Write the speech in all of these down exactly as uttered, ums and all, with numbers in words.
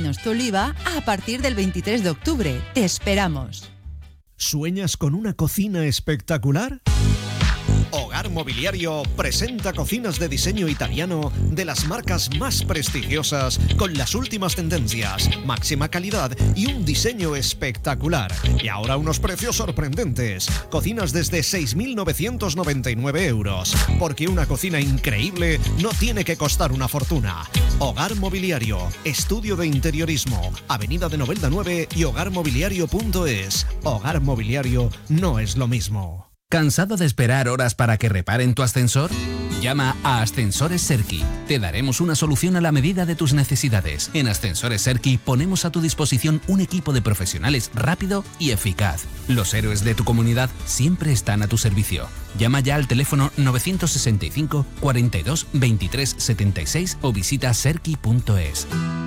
años tu Oliva a partir del veintitrés de octubre. Te esperamos. ¿Sueñas con una cocina espectacular? Hogar Mobiliario presenta cocinas de diseño italiano de las marcas más prestigiosas con las últimas tendencias, máxima calidad y un diseño espectacular. Y ahora unos precios sorprendentes. Cocinas desde seis mil novecientos noventa y nueve euros. Porque una cocina increíble no tiene que costar una fortuna. Hogar Mobiliario, estudio de interiorismo, Avenida de Novelda nueve y hogar mobiliario punto es. Hogar Mobiliario no es lo mismo. ¿Cansado de esperar horas para que reparen tu ascensor? Llama a Ascensores Serki. Te daremos una solución a la medida de tus necesidades. En Ascensores Serki ponemos a tu disposición un equipo de profesionales rápido y eficaz. Los héroes de tu comunidad siempre están a tu servicio. Llama ya al teléfono novecientos sesenta y cinco, cuarenta y dos, veintitrés, setenta y seis o visita serki punto es.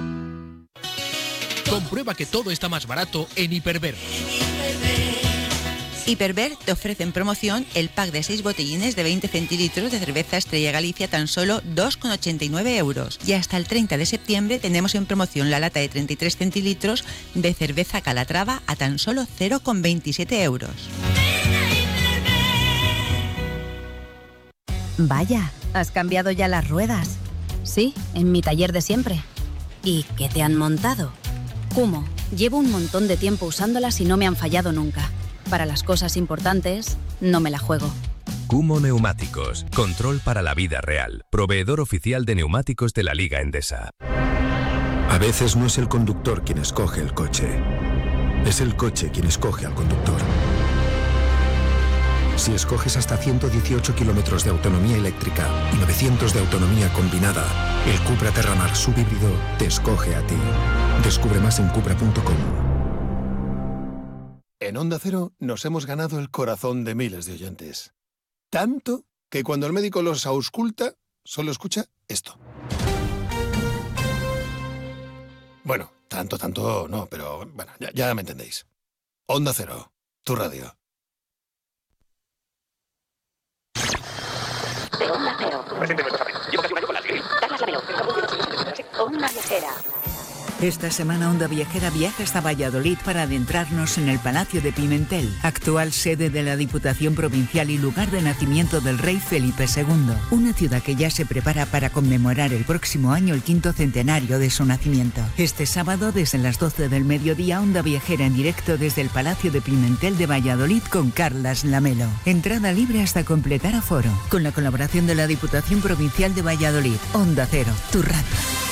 Comprueba que todo está más barato en Hiperver. Hiperver te ofrece en promoción el pack de seis botellines de veinte centilitros de cerveza Estrella Galicia tan solo dos con ochenta y nueve euros. Y hasta el treinta de septiembre tenemos en promoción la lata de treinta y tres centilitros de cerveza Calatrava a tan solo cero con veintisiete euros. Vaya, ¿has cambiado ya las ruedas? Sí, en mi taller de siempre. ¿Y qué te han montado? Kumo, llevo un montón de tiempo usándolas y no me han fallado nunca. Para las cosas importantes, no me la juego. Kumo Neumáticos. Control para la vida real. Proveedor oficial de neumáticos de la Liga Endesa. A veces no es el conductor quien escoge el coche. Es el coche quien escoge al conductor. Si escoges hasta ciento dieciocho kilómetros de autonomía eléctrica y novecientos de autonomía combinada, el Cupra Terramar subhíbrido te escoge a ti. Descubre más en cupra punto com. En Onda Cero nos hemos ganado el corazón de miles de oyentes. Tanto que cuando el médico los ausculta, solo escucha esto. Bueno, tanto, tanto no, pero bueno, ya, ya me entendéis. Onda Cero, tu radio. De Onda Cero. Presente nuestro camino. Llevo casi un año con las Gris. Carlas Lamelo. Onda Viajera. Esta semana Onda Viajera viaja hasta Valladolid para adentrarnos en el Palacio de Pimentel, actual sede de la Diputación Provincial y lugar de nacimiento del rey Felipe segundo. Una ciudad que ya se prepara para conmemorar el próximo año el quinto centenario de su nacimiento. Este sábado, desde las doce del mediodía, Onda Viajera en directo desde el Palacio de Pimentel de Valladolid con Carlas Lamelo. Entrada libre hasta completar aforo. Con la colaboración de la Diputación Provincial de Valladolid. Onda Cero, tu radio.